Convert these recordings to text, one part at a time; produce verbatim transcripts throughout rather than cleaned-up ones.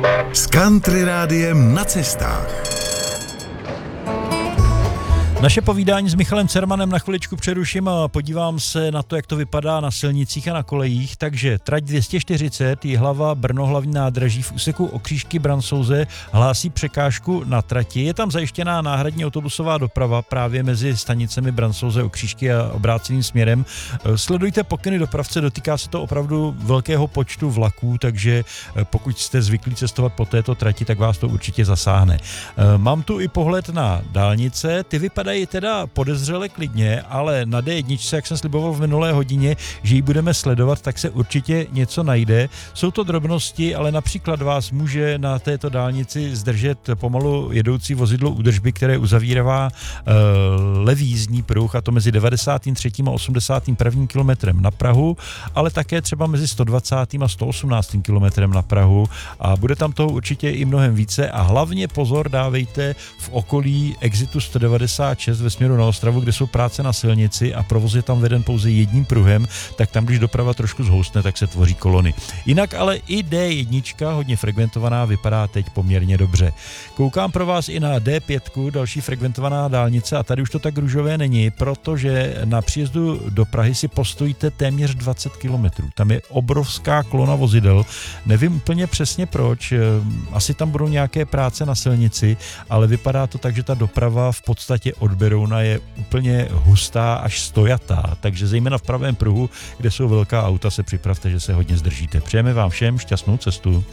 S Country Rádiem na cestách. Naše povídání s Michalem Cermanem na chviličku přeruším a podívám se na to, jak to vypadá na silnicích a na kolejích. Takže trať dvě stě čtyřicet, Jihlava, Brno, hlavní nádraží v úseku Okřížky Bransouze hlásí překážku na trati. Je tam zajištěná náhradní autobusová doprava právě mezi stanicemi Bransouze, Okřížky a obráceným směrem. Sledujte pokyny dopravce, dotýká se to opravdu velkého počtu vlaků, takže pokud jste zvyklí cestovat po této trati, tak vás to určitě zasáhne. Mám tu i pohled na dálnice, ty vypadají teda podezřele klidně, ale na dé jedna, jak jsem sliboval v minulé hodině, že ji budeme sledovat, tak se určitě něco najde. Jsou to drobnosti, ale například vás může na této dálnici zdržet pomalu jedoucí vozidlo údržby, které uzavírá uh, levý jízdní pruh, a to mezi devadesátým třetím a osmdesátým prvním kilometrem na Prahu, ale také třeba mezi sto dvacátým a sto osmnáctým kilometrem na Prahu, a bude tam toho určitě i mnohem více. A hlavně pozor dávejte v okolí exitu sto devadesát šest ve směru na Ostravu, kde jsou práce na silnici a provoz je tam veden pouze jedním pruhem, tak tam, když doprava trošku zhoustne, tak se tvoří kolony. Jinak ale i dé jedna, hodně frekventovaná, vypadá teď poměrně dobře. Koukám pro vás i na dé pět, další frekventovaná dálnice, a tady už to tak růžové není, protože na příjezdu do Prahy si postojíte téměř dvacet kilometrů. Tam je obrovská kolona vozidel. Nevím úplně přesně proč, asi tam budou nějaké práce na silnici, ale vypadá to tak, že ta doprava v podstatě od Berouna je úplně hustá až stojatá, takže zejména v pravém pruhu, kde jsou velká auta, se připravte, že se hodně zdržíte. Přejeme vám všem šťastnou cestu.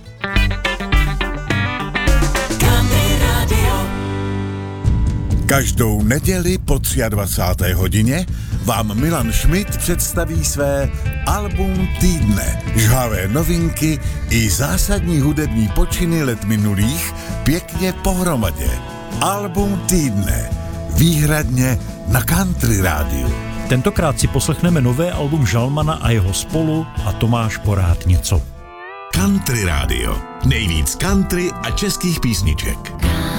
Každou neděli po dvacáté třetí hodině vám Milan Schmidt představí své album týdne, žhavé novinky i zásadní hudební počiny let minulých pěkně pohromadě. Album týdne. Výhradně na Country Rádiu. Tentokrát si poslechneme nové album Žalmana a jeho spolu a Tomáš Porád něco. Country Rádio. Nejvíc country a českých písniček.